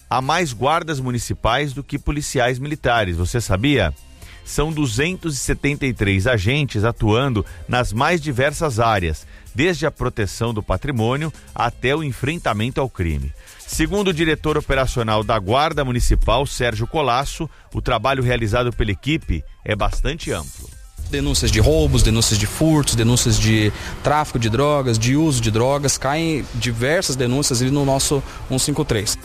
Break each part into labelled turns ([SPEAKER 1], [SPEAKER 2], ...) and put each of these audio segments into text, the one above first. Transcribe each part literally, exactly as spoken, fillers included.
[SPEAKER 1] há mais guardas municipais do que policiais militares. Você sabia? São duzentos e setenta e três agentes atuando nas mais diversas áreas, desde a proteção do patrimônio até o enfrentamento ao crime. Segundo o diretor operacional da Guarda Municipal, Sérgio Colasso, o trabalho realizado pela equipe é bastante amplo.
[SPEAKER 2] Denúncias de roubos, denúncias de furtos, denúncias de tráfico de drogas, de uso de drogas, caem diversas denúncias ali no nosso cento e cinquenta e três.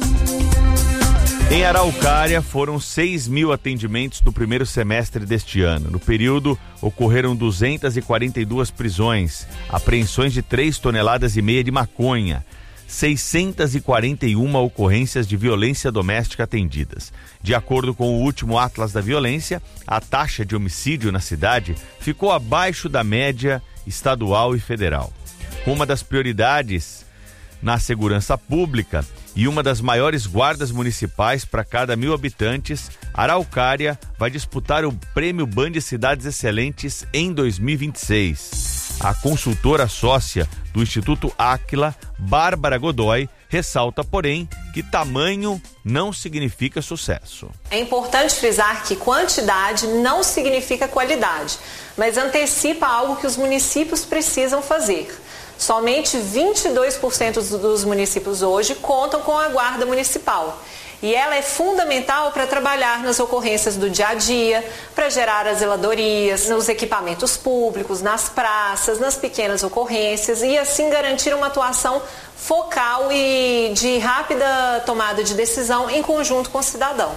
[SPEAKER 1] Em Araucária, foram seis mil atendimentos no primeiro semestre deste ano. No período, ocorreram duzentas e quarenta e duas prisões, apreensões de três toneladas e meia de maconha, seiscentas e quarenta e uma ocorrências de violência doméstica atendidas. De acordo com o último Atlas da Violência, a taxa de homicídio na cidade ficou abaixo da média estadual e federal. Uma das prioridades na segurança pública e uma das maiores guardas municipais para cada mil habitantes, Araucária vai disputar o Prêmio Band Cidades Excelentes em dois mil e vinte e seis. A consultora sócia do Instituto Áquila, Bárbara Godoy, ressalta, porém, que tamanho não significa sucesso.
[SPEAKER 3] É importante frisar que quantidade não significa qualidade, mas antecipa algo que os municípios precisam fazer. Somente vinte e dois por cento dos municípios hoje contam com a guarda municipal. E ela é fundamental para trabalhar nas ocorrências do dia a dia, para gerar as zeladorias, nos equipamentos públicos, nas praças, nas pequenas ocorrências e assim garantir uma atuação focal e de rápida tomada de decisão em conjunto com o cidadão.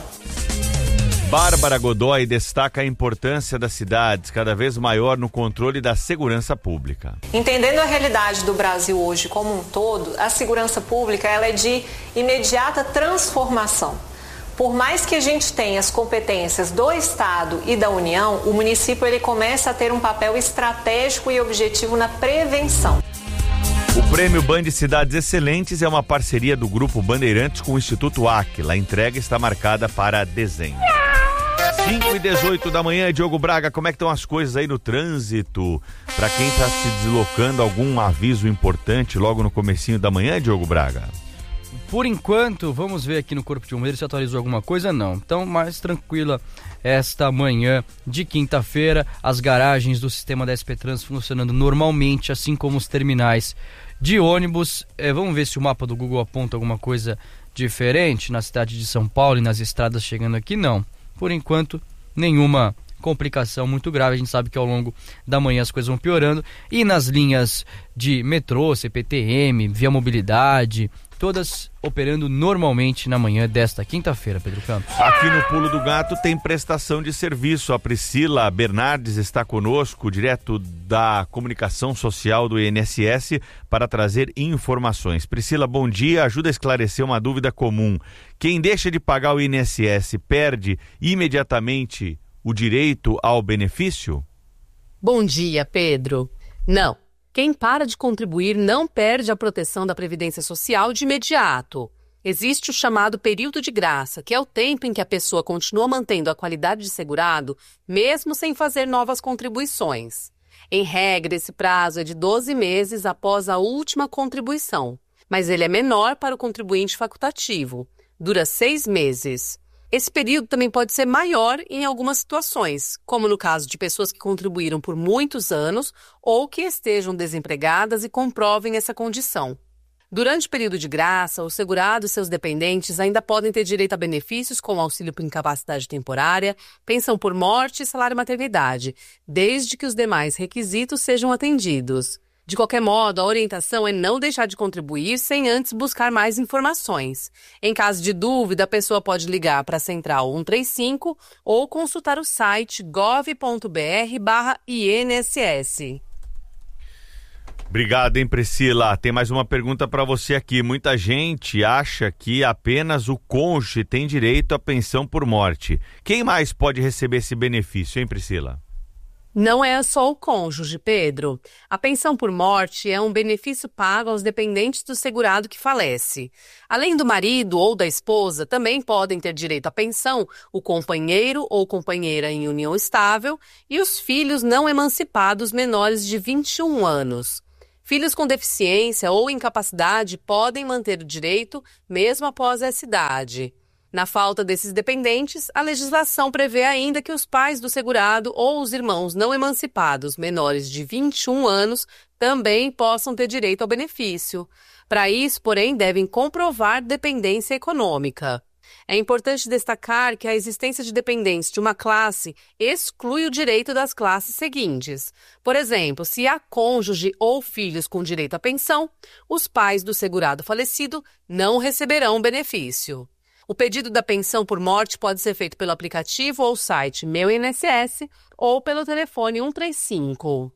[SPEAKER 1] Bárbara Godoy destaca a importância das cidades cada vez maior no controle da segurança pública.
[SPEAKER 3] Entendendo a realidade do Brasil hoje como um todo, a segurança pública ela é de imediata transformação. Por mais que a gente tenha as competências do Estado e da União, o município ele começa a ter um papel estratégico e objetivo na prevenção.
[SPEAKER 1] O Prêmio Band Cidades Excelentes é uma parceria do Grupo Bandeirantes com o Instituto Áquila. A entrega está marcada para dezembro. cinco e dezoito da manhã, Diogo Braga, como é que estão as coisas aí no trânsito? Para quem está se deslocando, algum aviso importante logo no comecinho da manhã, Diogo Braga?
[SPEAKER 4] Por enquanto, vamos ver aqui no Corpo de Bombeiros se atualizou alguma coisa, não. Então, mais tranquila esta manhã de quinta-feira, as garagens do sistema da S P Trans funcionando normalmente, assim como os terminais de ônibus. É, vamos ver se o mapa do Google aponta alguma coisa diferente na cidade de São Paulo e nas estradas chegando aqui, não. Por enquanto, nenhuma complicação muito grave. A gente sabe que ao longo da manhã as coisas vão piorando. E nas linhas de metrô, C P T M, Via Mobilidade, todas operando normalmente na manhã desta quinta-feira, Pedro Campos.
[SPEAKER 1] Aqui no Pulo do Gato tem prestação de serviço. A Priscila Bernardes está conosco, direto da comunicação social do I N S S, para trazer informações. Priscila, bom dia. Ajuda a esclarecer uma dúvida comum. Quem deixa de pagar o I N S S perde imediatamente o direito ao benefício?
[SPEAKER 5] Bom dia, Pedro. Não. Quem para de contribuir não perde a proteção da Previdência Social de imediato. Existe o chamado período de graça, que é o tempo em que a pessoa continua mantendo a qualidade de segurado, mesmo sem fazer novas contribuições. Em regra, esse prazo é de doze meses após a última contribuição, mas ele é menor para o contribuinte facultativo. Dura seis meses. Esse período também pode ser maior em algumas situações, como no caso de pessoas que contribuíram por muitos anos ou que estejam desempregadas e comprovem essa condição. Durante o período de graça, o segurado e seus dependentes ainda podem ter direito a benefícios como auxílio por incapacidade temporária, pensão por morte e salário maternidade, desde que os demais requisitos sejam atendidos. De qualquer modo, a orientação é não deixar de contribuir sem antes buscar mais informações. Em caso de dúvida, a pessoa pode ligar para a Central cento e trinta e cinco ou consultar o site gov ponto br barra I N S S.
[SPEAKER 1] Obrigado, hein, Priscila. Tem mais uma pergunta para você aqui. Muita gente acha que apenas o cônjuge tem direito à pensão por morte. Quem mais pode receber esse benefício, hein, Priscila?
[SPEAKER 5] Não é só o cônjuge, Pedro. A pensão por morte é um benefício pago aos dependentes do segurado que falece. Além do marido ou da esposa, também podem ter direito à pensão o companheiro ou companheira em união estável e os filhos não emancipados menores de vinte e um anos. Filhos com deficiência ou incapacidade podem manter o direito mesmo após essa idade. Na falta desses dependentes, a legislação prevê ainda que os pais do segurado ou os irmãos não emancipados menores de vinte e um anos também possam ter direito ao benefício. Para isso, porém, devem comprovar dependência econômica. É importante destacar que a existência de dependentes de uma classe exclui o direito das classes seguintes. Por exemplo, se há cônjuge ou filhos com direito à pensão, os pais do segurado falecido não receberão o benefício. O pedido da pensão por morte pode ser feito pelo aplicativo ou site Meu I N S S ou pelo telefone um três cinco.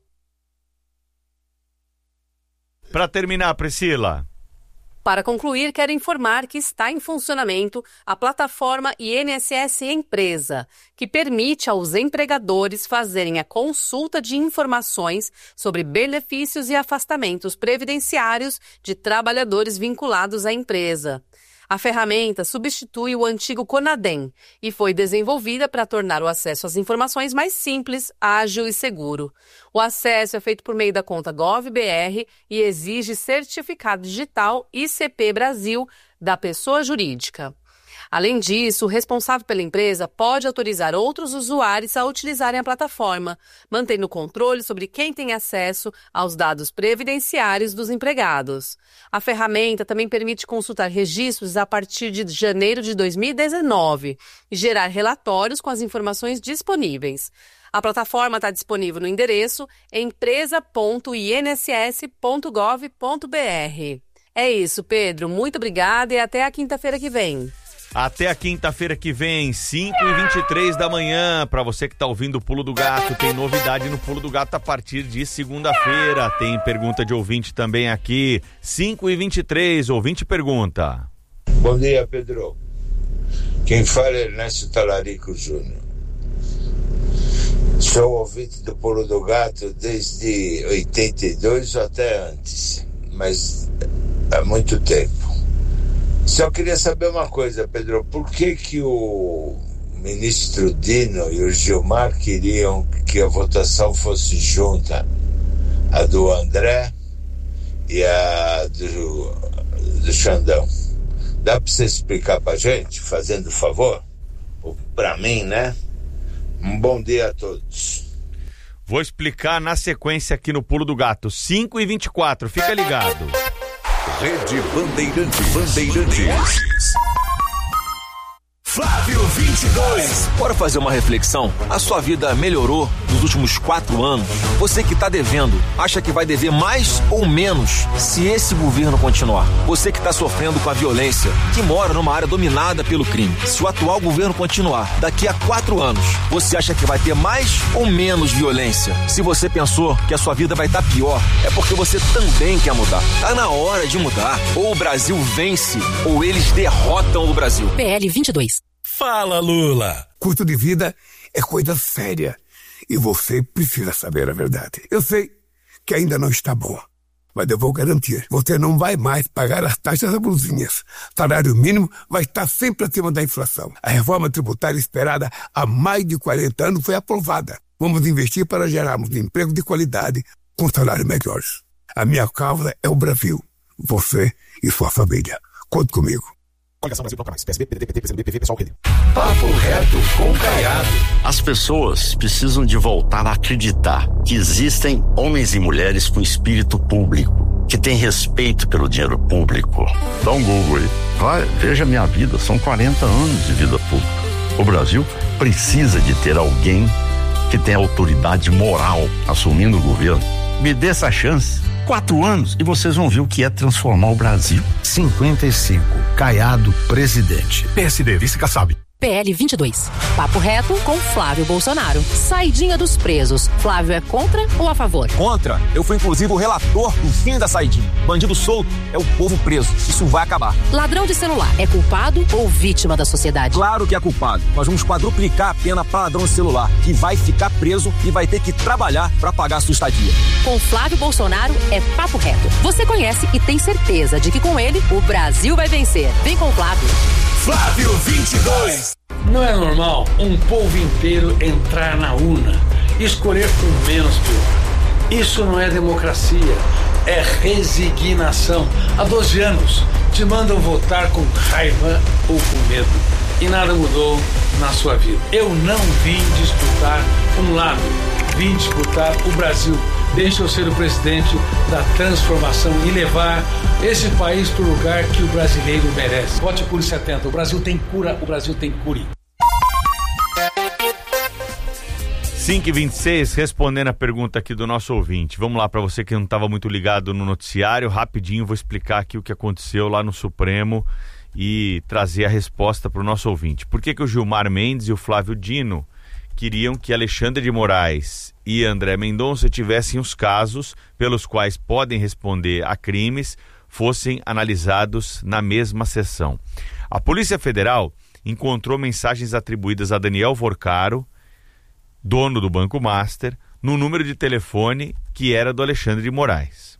[SPEAKER 1] Para terminar, Priscila.
[SPEAKER 5] Para concluir, quero informar que está em funcionamento a plataforma I N S S Empresa, que permite aos empregadores fazerem a consulta de informações sobre benefícios e afastamentos previdenciários de trabalhadores vinculados à empresa. A ferramenta substitui o antigo CONADEM e foi desenvolvida para tornar o acesso às informações mais simples, ágil e seguro. O acesso é feito por meio da conta GovBR e exige certificado digital I C P Brasil da pessoa jurídica. Além disso, o responsável pela empresa pode autorizar outros usuários a utilizarem a plataforma, mantendo controle sobre quem tem acesso aos dados previdenciários dos empregados. A ferramenta também permite consultar registros a partir de janeiro de dois mil e dezenove e gerar relatórios com as informações disponíveis. A plataforma está disponível no endereço empresa ponto i n s s ponto gov ponto b r. É isso, Pedro. Muito obrigada e até a quinta-feira que vem.
[SPEAKER 1] Até a quinta-feira que vem, cinco e vinte e três da manhã. Para você que tá ouvindo o Pulo do Gato, tem novidade no Pulo do Gato a partir de segunda-feira. Tem pergunta de ouvinte também aqui. cinco e vinte e três, ouvinte pergunta.
[SPEAKER 6] Bom dia, Pedro. Quem fala é Ernesto Talarico Júnior. Sou ouvinte do Pulo do Gato desde oitenta e dois ou até antes, mas há muito tempo. Só queria saber uma coisa, Pedro, por que que o ministro Dino e o Gilmar queriam que a votação fosse junta, a do André e a do, do Xandão? Dá para você explicar pra gente, fazendo favor? Ou pra mim, né? Um bom dia a todos.
[SPEAKER 1] Vou explicar na sequência aqui no Pulo do Gato, cinco e vinte e quatro, fica ligado.
[SPEAKER 7] Rede Bandeirantes. Bandeirantes. Flávio vinte e dois.
[SPEAKER 8] Bora fazer uma reflexão? A sua vida melhorou nos últimos quatro anos? Você que está devendo, acha que vai dever mais ou menos se esse governo continuar? Você que está sofrendo com a violência, que mora numa área dominada pelo crime, se o atual governo continuar, daqui a quatro anos, você acha que vai ter mais ou menos violência? Se você pensou que a sua vida vai estar pior, é porque você também quer mudar. Tá na hora de mudar. Ou o Brasil vence, ou eles derrotam o Brasil.
[SPEAKER 5] P L vinte e dois.
[SPEAKER 7] Fala, Lula.
[SPEAKER 9] Custo de vida é coisa séria e você precisa saber a verdade. Eu sei que ainda não está bom, mas eu vou garantir, você não vai mais pagar as taxas abusivas. Salário mínimo vai estar sempre acima da inflação. A reforma tributária esperada há mais de quarenta anos foi aprovada. Vamos investir para gerarmos emprego de qualidade com salários melhores. A minha causa é o Brasil, você e sua família. Conte comigo.
[SPEAKER 7] Coligação Brasil Bloco Mais, P S B, P D T, P T, P C B, P V, Pessoal, Rede.
[SPEAKER 9] Papo reto com Caiado.
[SPEAKER 10] As pessoas precisam de voltar a acreditar que existem homens e mulheres com espírito público, que têm respeito pelo dinheiro público. Dá um Google aí. Vai, veja minha vida, são quarenta anos de vida pública. O Brasil precisa de ter alguém que tenha autoridade moral assumindo o governo. Me dê essa chance. Quatro anos e vocês vão ver o que é transformar o Brasil.
[SPEAKER 11] cinquenta e cinco. Caiado, presidente.
[SPEAKER 7] P S D, vice Kassab.
[SPEAKER 5] P L vinte e dois. Papo reto com Flávio Bolsonaro. Saidinha dos presos. Flávio é contra ou a favor?
[SPEAKER 8] Contra. Eu fui inclusive o relator do fim da saidinha. Bandido solto é o povo preso. Isso vai acabar.
[SPEAKER 5] Ladrão de celular é culpado ou vítima da sociedade?
[SPEAKER 8] Claro que é culpado. Nós vamos quadruplicar a pena para ladrão de celular, que vai ficar preso e vai ter que trabalhar para pagar a sua estadia.
[SPEAKER 5] Com Flávio Bolsonaro é papo reto. Você conhece e tem certeza de que com ele o Brasil vai vencer. Vem com o Flávio.
[SPEAKER 7] Flávio vinte e dois.
[SPEAKER 12] Não é normal um povo inteiro entrar na urna e escolher com menos pior. Isso não é democracia. é resignação. Há doze anos te mandam votar com raiva ou com medo. E nada mudou na sua vida. Eu não vim disputar um lado, vim disputar o Brasil. Deixa eu ser o presidente da transformação e levar esse país para o lugar que o brasileiro merece. Vote Cure setenta. O Brasil tem cura, o Brasil tem cure.
[SPEAKER 1] cinco e vinte e seis, respondendo a pergunta aqui do nosso ouvinte. Vamos lá, para você que não estava muito ligado no noticiário, rapidinho vou explicar aqui o que aconteceu lá no Supremo e trazer a resposta para o nosso ouvinte. Por que que o Gilmar Mendes e o Flávio Dino queriam que Alexandre de Moraes e André Mendonça tivessem os casos pelos quais podem responder a crimes fossem analisados na mesma sessão? A Polícia Federal encontrou mensagens atribuídas a Daniel Vorcaro, dono do Banco Master, no número de telefone que era do Alexandre de Moraes.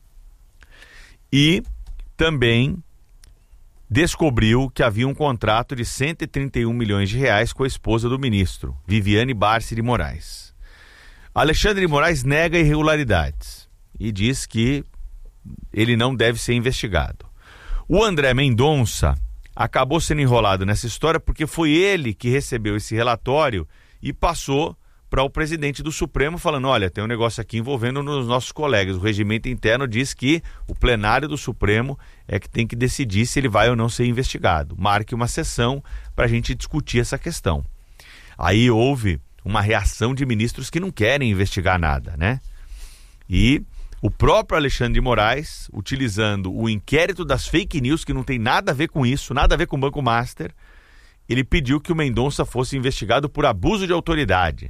[SPEAKER 1] E também descobriu que havia um contrato de cento e trinta e um milhões de reais com a esposa do ministro, Viviane Barsi de Moraes. Alexandre de Moraes nega irregularidades e diz que ele não deve ser investigado. O André Mendonça acabou sendo enrolado nessa história porque foi ele que recebeu esse relatório e passou para o presidente do Supremo falando, olha, tem um negócio aqui envolvendo os nossos colegas. O regimento interno diz que o plenário do Supremo é que tem que decidir se ele vai ou não ser investigado. Marque uma sessão para a gente discutir essa questão. Aí houve uma reação de ministros que não querem investigar nada, né? E o próprio Alexandre de Moraes, utilizando o inquérito das fake news, que não tem nada a ver com isso, nada a ver com o Banco Master, ele pediu que o Mendonça fosse investigado por abuso de autoridade.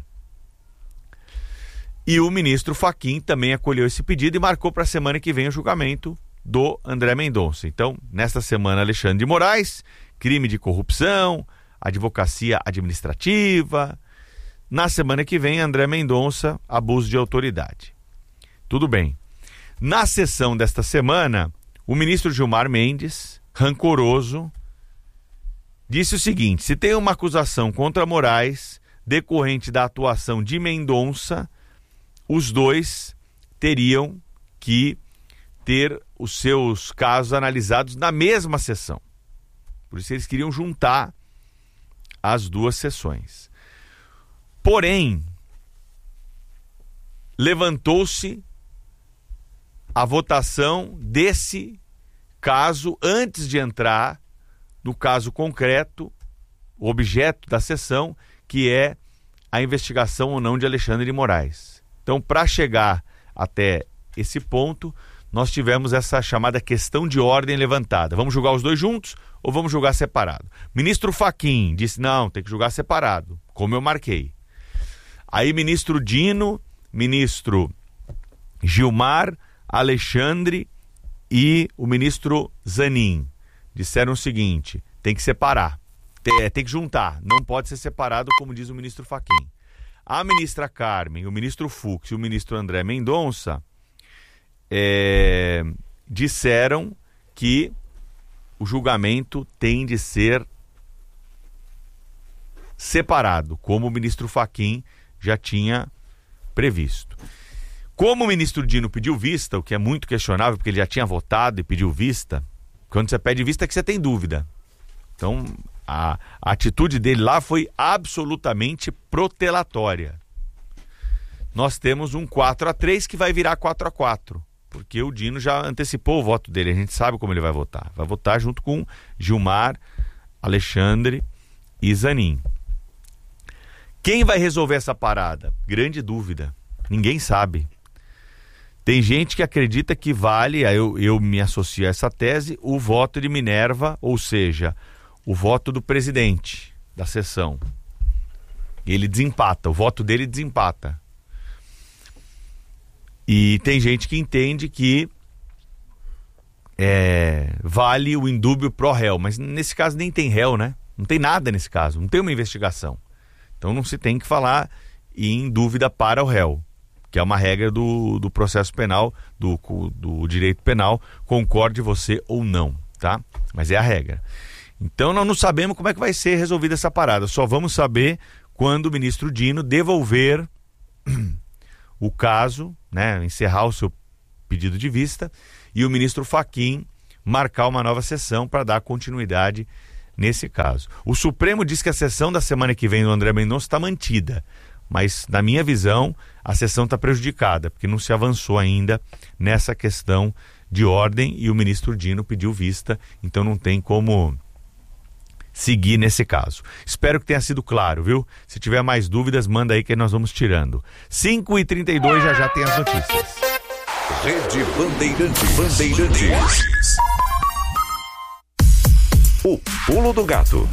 [SPEAKER 1] E o ministro Fachin também acolheu esse pedido e marcou para a semana que vem o julgamento do André Mendonça. Então, nesta semana, Alexandre de Moraes, crime de corrupção, advocacia administrativa. Na semana que vem, André Mendonça, abuso de autoridade. Tudo bem. Na sessão desta semana, o ministro Gilmar Mendes, rancoroso, disse o seguinte: se tem uma acusação contra Moraes decorrente da atuação de Mendonça, os dois teriam que ter os seus casos analisados na mesma sessão. Por isso eles queriam juntar as duas sessões. Porém, levantou-se a votação desse caso antes de entrar no caso concreto, o objeto da sessão, que é a investigação ou não de Alexandre de Moraes. Então, para chegar até esse ponto, nós tivemos essa chamada questão de ordem levantada. Vamos julgar os dois juntos ou vamos julgar separado? Ministro Fachin disse, não, tem que julgar separado, como eu marquei. Aí ministro Dino, ministro Gilmar, Alexandre e o ministro Zanin disseram o seguinte, tem que separar, tem, tem que juntar, não pode ser separado, como diz o ministro Fachin. A ministra Carmen, o ministro Fux e o ministro André Mendonça é, disseram que o julgamento tem de ser separado, como o ministro Fachin já tinha previsto. Como o ministro Dino pediu vista, o que é muito questionável, porque ele já tinha votado e pediu vista, quando você pede vista é que você tem dúvida. Então, a, a atitude dele lá foi absolutamente protelatória. Nós temos um quatro a três que vai virar quatro a quatro, porque o Dino já antecipou o voto dele, a gente sabe como ele vai votar. Vai votar junto com Gilmar, Alexandre e Zanin. Quem vai resolver essa parada? Grande dúvida. Ninguém sabe. Tem gente que acredita que vale, eu, eu me associo a essa tese, o voto de Minerva, ou seja, o voto do presidente da sessão. Ele desempata, o voto dele desempata. E tem gente que entende que é, vale o indúbio pro réu, mas nesse caso nem tem réu, né? Não tem nada nesse caso, não tem uma investigação. Então não se tem que falar em dúvida para o réu, que é uma regra do, do processo penal, do, do direito penal, concorde você ou não, tá? Mas é a regra. Então nós não sabemos como é que vai ser resolvida essa parada, só vamos saber quando o ministro Dino devolver o caso, né, encerrar o seu pedido de vista e o ministro Fachin marcar uma nova sessão para dar continuidade nesse caso. O Supremo diz que a sessão da semana que vem do André Mendonça está mantida, mas na minha visão a sessão está prejudicada, porque não se avançou ainda nessa questão de ordem e o ministro Dino pediu vista, então não tem como seguir nesse caso. Espero que tenha sido claro, viu? Se tiver mais dúvidas, manda aí que nós vamos tirando. cinco e trinta e dois, já já tem as notícias.
[SPEAKER 13] Rede Bandeirantes. Bandeirantes. O Pulo do Gato.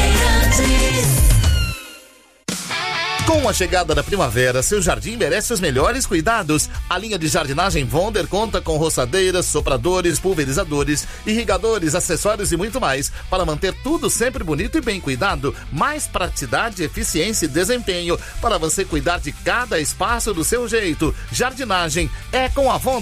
[SPEAKER 14] Com a chegada da primavera, seu jardim merece os melhores cuidados. A linha de jardinagem Vonder conta com roçadeiras, sopradores, pulverizadores, irrigadores, acessórios e muito mais para manter tudo sempre bonito e bem cuidado. Mais praticidade, eficiência e desempenho para você cuidar de cada espaço do seu jeito. Jardinagem é com a Vonder.